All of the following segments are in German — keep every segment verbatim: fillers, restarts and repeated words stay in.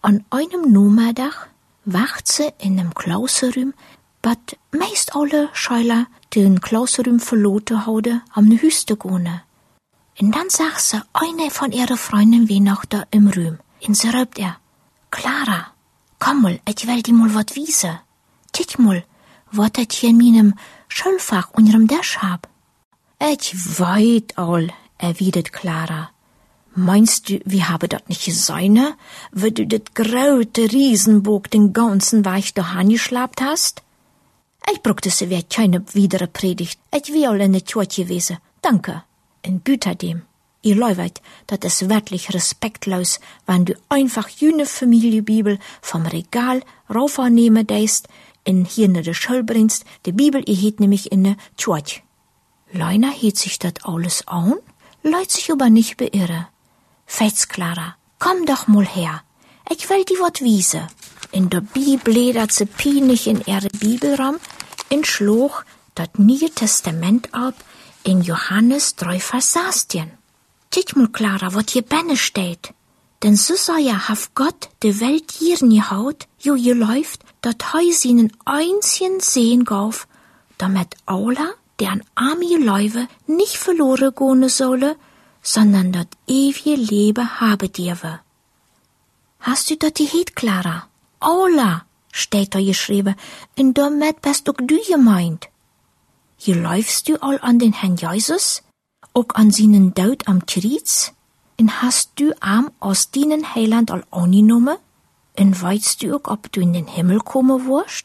An einem Nachmittag wacht sie in einem Klausenraum, bat meist alle Schüler den Klausenraum verloren hadden, am ne Huis te gehen. Und dann sagt sie eine von ihren Freunden wie noch da im Raum. Und sie ruft er, Clara, komm mal, ich will dir mal wat wiesen. Tick mal, wat ich hier in meinem Schulfach unterm Tisch hab. Ich weit all, erwidert Clara. Meinst du, wir haben dat nicht gesehen, wo du dat graute Riesenbuch den ganzen Weg dahin geschlappt hast? Ich brauchte sie wie keine widere Predigt. Ich will in der Kirche gewesen. Danke. Und büterdem, ihr Leute, dat ist wirklich respektlos, wenn du einfach jene Familienbibel vom Regal raufnehmen deist, in hier in der Schule bringst, die Bibel, ihr hiet nämlich in der Kirche. Leuna hielt sich dat alles an, leut sich aber nicht beirre. Feits, Clara, komm doch mal her. Ich will dir wat wiesen. In der Bibel ledert sie pienig in ihre Bibelraum und schlug dat Neue Testament ab in Johannes drei Vers sechzehn. Tick mal, Clara, wat hier benne steht. Denn so sei ja haf Gott de Welt hier gehaut, jo je läuft, dat hei seinen einzigen Sehen gauf, damit alle, der an Arme läufe, nicht verloren gehen solle, sondern dat ewige Leben habe dirwe. Hast du dat die heet, Clara? Aula, steht da geschrieben, und damit bist auch du gemeint. Hier läufst du all an den Herrn Jesus, auch an seinen Tod am Kreuz, und hast du am aus deinen Heiland all angenommen, und weißt du auch, ob du in den Himmel kommen wirst?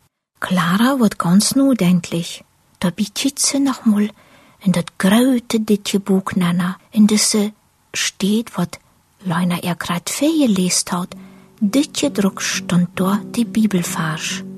Clara wird ganz notendlich. Da bittet sie noch mal in dat graute ditje Buch nennen, in desse steht, wat Leuna er grad vorgelesen hat. Ditje druck stand dort die Bibelvers.